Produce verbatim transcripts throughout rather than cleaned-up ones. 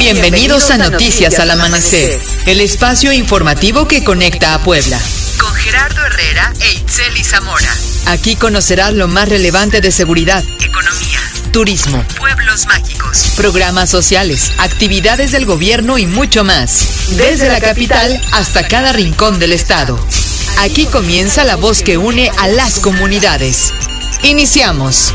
Bienvenidos a Noticias al Amanecer, el espacio informativo que conecta a Puebla. Con Gerardo Herrera e Itzeli Zamora. Aquí conocerás lo más relevante de seguridad, economía, turismo, pueblos mágicos, programas sociales, actividades del gobierno y mucho más. Desde la capital hasta cada rincón del estado. Aquí comienza la voz que une a las comunidades. Iniciamos.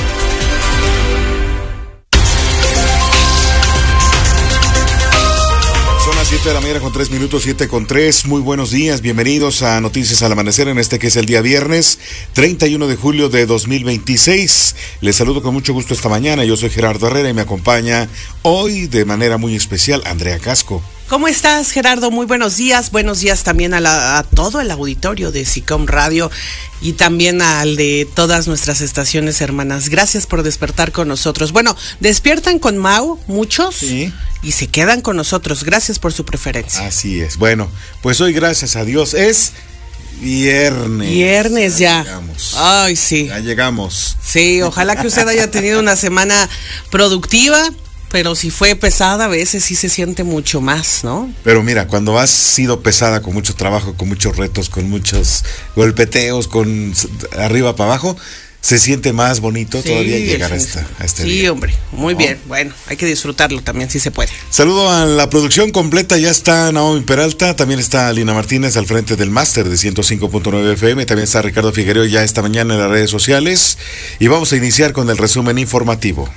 siete de la mañana con tres minutos, siete con tres. Muy buenos días, bienvenidos a Noticias al Amanecer en este que es el día viernes, treinta y uno de julio de dos mil veintiséis. Les saludo con mucho gusto esta mañana. Yo soy Gerardo Herrera y me acompaña hoy de manera muy especial Andrea Casco. ¿Cómo estás, Gerardo? Muy buenos días. Buenos días también a, la, a todo el auditorio de SICOM Radio y también al de todas nuestras estaciones hermanas. Gracias por despertar con nosotros. Bueno, despiertan con Mau, muchos, sí, y se quedan con nosotros. Gracias por su preferencia. Así es. Bueno, pues hoy, gracias a Dios, es viernes. Viernes ya. ya. Llegamos. Ay, sí. Ya llegamos. Sí, ojalá que usted haya tenido una semana productiva. Pero si fue pesada, a veces sí se siente mucho más, ¿no? Pero mira, cuando has sido pesada con mucho trabajo, con muchos retos, con muchos golpeteos, con arriba para abajo, se siente más bonito sí, todavía llegar a, esta, a este sí, día. Sí, hombre, muy ¿no? bien. Bueno, hay que disfrutarlo también, si se puede. Saludo a la producción completa, ya está Naomi Peralta, también está Lina Martínez al frente del máster de ciento cinco punto nueve F M, también está Ricardo Figueroa ya esta mañana en las redes sociales, y vamos a iniciar con el resumen informativo.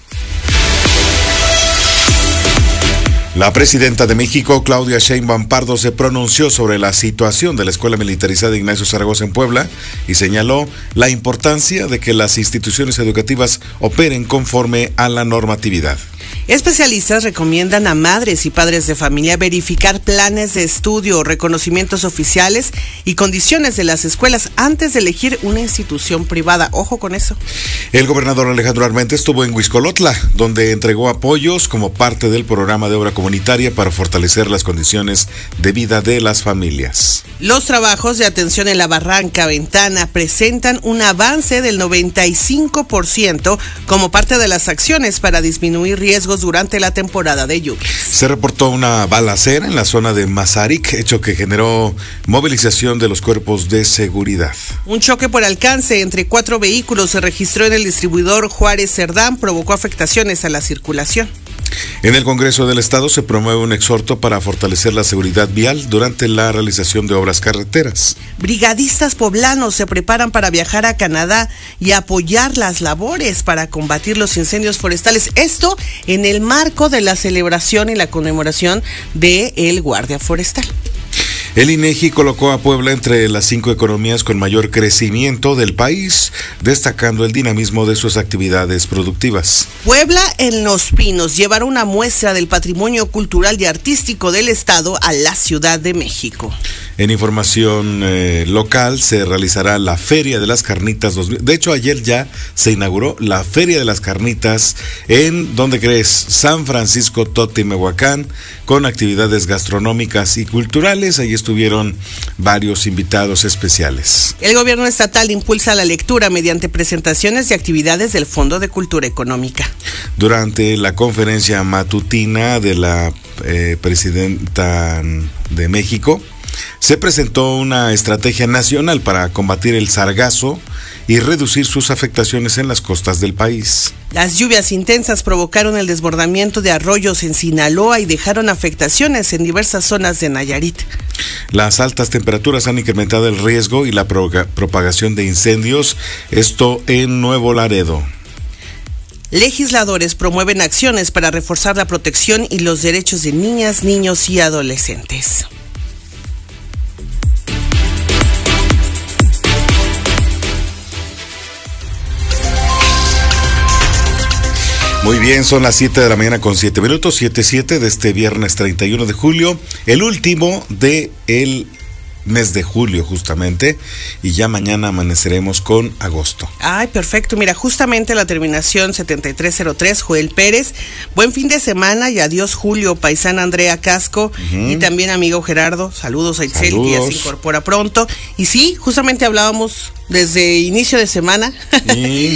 La presidenta de México, Claudia Sheinbaum Pardo, se pronunció sobre la situación de la Escuela Militarizada Ignacio Zaragoza en Puebla y señaló la importancia de que las instituciones educativas operen conforme a la normatividad. Especialistas recomiendan a madres y padres de familia verificar planes de estudio, reconocimientos oficiales y condiciones de las escuelas antes de elegir una institución privada. Ojo con eso. El gobernador Alejandro Armenta estuvo en Huixcolotla, donde entregó apoyos como parte del programa de obra comunitaria para fortalecer las condiciones de vida de las familias. Los trabajos de atención en la Barranca Ventana presentan un avance del noventa y cinco por ciento como parte de las acciones para disminuir riesgos durante la temporada de lluvias. Se reportó una balacera en la zona de Mazarik, hecho que generó movilización de los cuerpos de seguridad. Un choque por alcance entre cuatro vehículos se registró en el distribuidor Juárez Cerdán, provocó afectaciones a la circulación. En el Congreso del Estado se promueve un exhorto para fortalecer la seguridad vial durante la realización de obras carreteras. Brigadistas poblanos se preparan para viajar a Canadá y apoyar las labores para combatir los incendios forestales. Esto en el marco de la celebración y la conmemoración de el Guardia Forestal. El INEGI colocó a Puebla entre las cinco economías con mayor crecimiento del país, destacando el dinamismo de sus actividades productivas. Puebla en Los Pinos llevará una muestra del patrimonio cultural y artístico del estado a la Ciudad de México. En información eh, local se realizará la Feria de las Carnitas dos mil. De hecho, ayer ya se inauguró la Feria de las Carnitas en, ¿dónde crees? San Francisco Totimehuacán, con actividades gastronómicas y culturales. Ahí estuvieron varios invitados especiales. El gobierno estatal impulsa la lectura mediante presentaciones y actividades del Fondo de Cultura Económica. Durante la conferencia matutina de la eh, presidenta de México, se presentó una estrategia nacional para combatir el sargazo y reducir sus afectaciones en las costas del país. Las lluvias intensas provocaron el desbordamiento de arroyos en Sinaloa y dejaron afectaciones en diversas zonas de Nayarit. Las altas temperaturas han incrementado el riesgo y la pro- propagación de incendios, esto en Nuevo Laredo. Legisladores promueven acciones para reforzar la protección y los derechos de niñas, niños y adolescentes. Muy bien, son las siete de la mañana con siete minutos, siete siete de este viernes treinta y uno de julio, el último de el mes de julio justamente, y ya mañana amaneceremos con agosto. Ay, perfecto. Mira, justamente la terminación setenta y tres cero tres, Joel Pérez. Buen fin de semana y adiós, Julio, paisana Andrea Casco, uh-huh. y también amigo Gerardo. Saludos a Itzel, que ya se incorpora pronto. Y sí, justamente hablábamos desde inicio de semana. Sí.